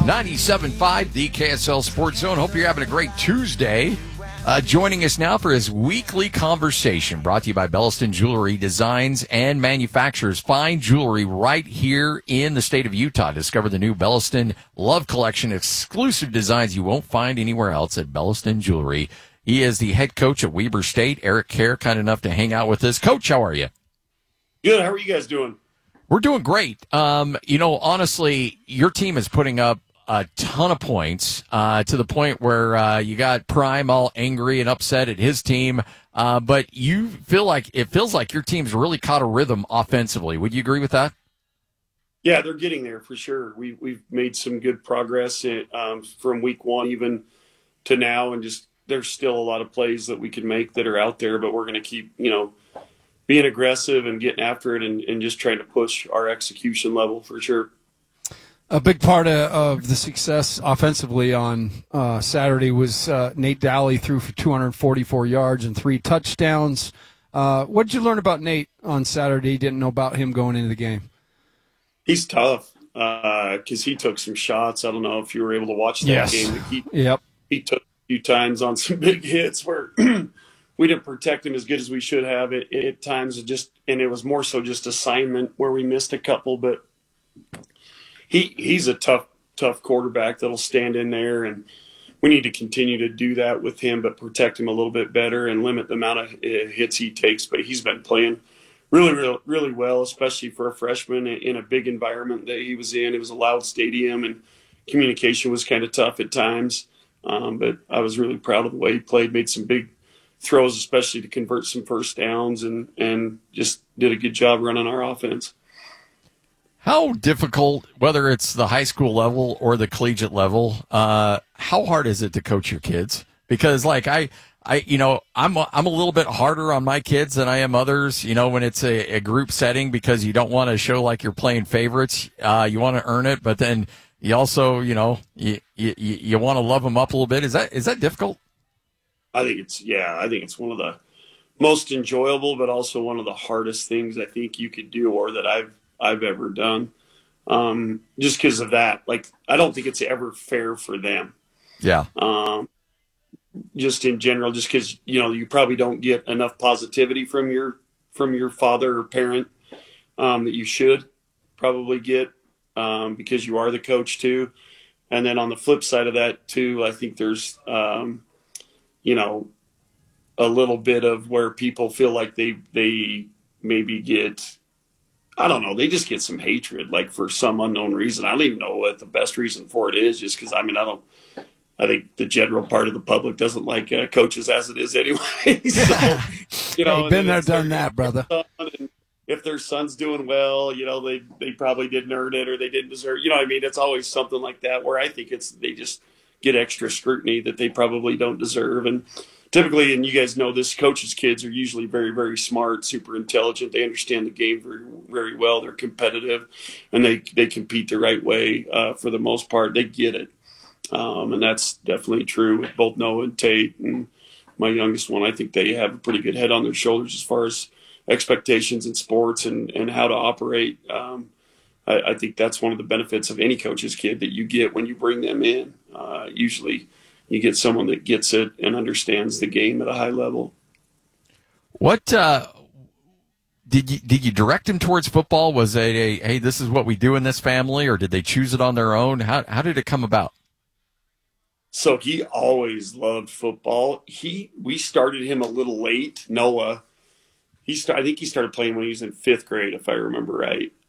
97.5, the KSL Sports Zone. Hope you're having a great Tuesday. Joining us now for his weekly conversation, brought to you by Belliston Jewelry, designs and manufactures fine jewelry right here in the state of Utah. Discover the new Belliston Love Collection, exclusive designs you won't find anywhere else at Belliston Jewelry. He is the head coach at Weber State. Eric Kerr, kind enough to hang out with us. Coach, how are you? Good. How are you guys doing? We're doing great. Honestly, your team is putting up a ton of points to the point where you got Prime all angry and upset at his team. But it feels like your team's really caught a rhythm offensively. Would you agree with that? Yeah, they're getting there for sure. We've made some good progress from week one even to now, and just there's still a lot of plays that we can make that are out there, but we're going to keep being aggressive and getting after it and just trying to push our execution level for sure. A big part of the success offensively on Saturday was Nate Dally threw for 244 yards and 3 touchdowns. What did you learn about Nate on Saturday you didn't know about him going into the game? He's tough because he took some shots. I don't know if you were able to watch that game. He took a few times on some big hits where we didn't protect him as good as we should have at times. And it was more so just assignment where we missed a couple, but he's a tough quarterback that'll stand in there, and we need to continue to do that with him, but protect him a little bit better and limit the amount of hits he takes. But he's been playing really, really, really well, especially for a freshman in a big environment that he was in. It was a loud stadium, and communication was kind of tough at times. But I was really proud of the way he played, made some big throws, especially to convert some first downs, and just did a good job running our offense. How difficult, whether it's the high school level or the collegiate level, how hard is it to coach your kids? Because I'm a little bit harder on my kids than I am others, when it's a group setting, because you don't want to show like you're playing favorites. You want to earn it, but then you also, you want to love them up a little bit. Is that difficult? I think it's one of the most enjoyable, but also one of the hardest things I think you could do, or that I've ever done. Just because of that, I don't think it's ever fair for them. Yeah. Just in general, just because, you probably don't get enough positivity from your father or parent, that you should probably get, because you are the coach too. And then on the flip side of that too, I think there's, a little bit of where people feel like they maybe get, I don't know, they just get some hatred, for some unknown reason. I don't even know what the best reason for it is, just because, I think the general part of the public doesn't like coaches as it is anyway. So, been there, done that, brother. If their son's doing well, they probably didn't earn it, or they didn't deserve, it's always something like that where I think they just get extra scrutiny that they probably don't deserve. And typically, and you guys know this, coaches' kids are usually very, very smart, super intelligent. They understand the game very, very well. They're competitive, and they compete the right way for the most part. They get it. And that's definitely true with both Noah and Tate and my youngest one. I think they have a pretty good head on their shoulders as far as expectations in sports and how to operate. I think that's one of the benefits of any coach's kid that you get when you bring them in. Usually you get someone that gets it and understands the game at a high level. What did you direct him towards football? Was it hey, this is what we do in this family, or did they choose it on their own? How did it come about? So he always loved football. We started him a little late. Noah, I think he started playing when he was in 5th grade, if I remember right.